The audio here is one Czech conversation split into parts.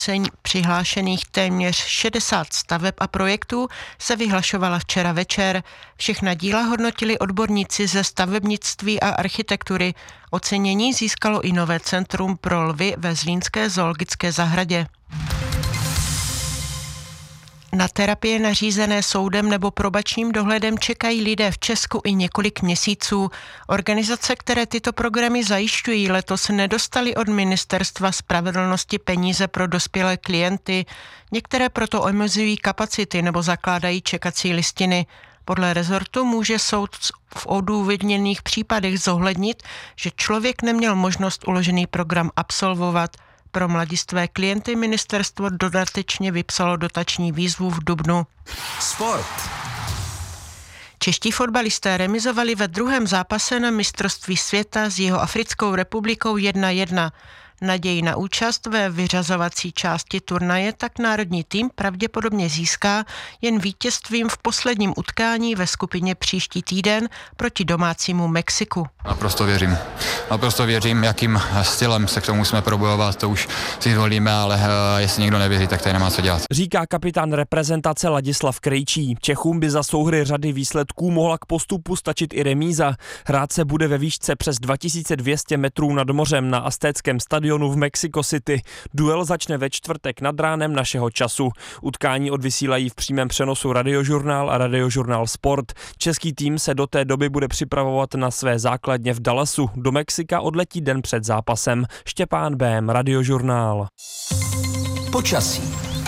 Přihlášených téměř 60 staveb a projektů se vyhlašovala včera večer. Všechna díla hodnotili odborníci ze stavebnictví a architektury. Ocenění získalo i nové centrum pro lvy ve zlínské zoologické zahradě. Na terapie nařízené soudem nebo probačním dohledem čekají lidé v Česku i několik měsíců. Organizace, které tyto programy zajišťují, letos nedostaly od Ministerstva spravedlnosti peníze pro dospělé klienty. Některé proto omezují kapacity nebo zakládají čekací listiny. Podle rezortu může soud v odůvodněných případech zohlednit, že člověk neměl možnost uložený program absolvovat. Pro mladistvé klienty ministerstvo dodatečně vypsalo dotační výzvu v dubnu. Sport. Čeští fotbalisté remizovali ve druhém zápase na mistrovství světa s Jihoafrickou republikou 1-1. Naději na účast ve vyřazovací části turnaje tak národní tým pravděpodobně získá jen vítězstvím v posledním utkání ve skupině příští týden proti domácímu Mexiku. Naprosto věřím, jakým stylem se k tomu musíme probojovat, to už si zvolíme, ale jestli někdo nevěří, tak tady nemá co dělat. Říká kapitán reprezentace Ladislav Krejčí. Čechům by za souhry řady výsledků mohla k postupu stačit i remíza. Hrát se bude ve výšce přes 2200 metrů nad mořem na Aztéckém stadionu v Mexico City. Duel začne ve čtvrtek nad ránem našeho času. Utkání odvysílají v přímém přenosu Radiožurnál a Radiožurnál Sport. Český tým se do té doby bude připravovat na své základně v Dallasu. Do Mexika odletí den před zápasem. Štěpán Bém, Radiožurnál. Počasí.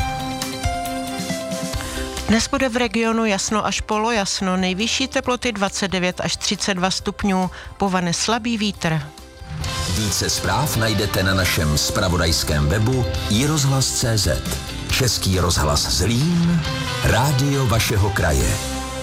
Dnes bude v regionu jasno až polojasno, nejvyšší teploty 29 až 32 stupňů, povane slabý vítr. Více zpráv najdete na našem zpravodajském webu iRozhlas.cz. Český rozhlas Zlín, rádio vašeho kraje.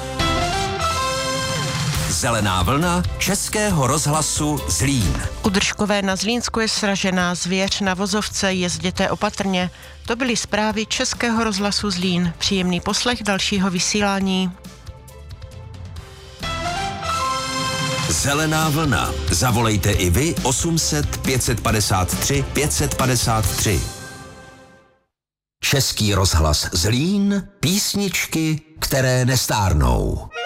Zelená vlna Českého rozhlasu Zlín. U Držkové na Zlínsku je sražená zvěř na vozovce, jezděte opatrně. To byly zprávy Českého rozhlasu Zlín. Příjemný poslech dalšího vysílání. Zelená vlna. Zavolejte i vy 800 553 553. Český rozhlas Zlín, písničky, které nestárnou.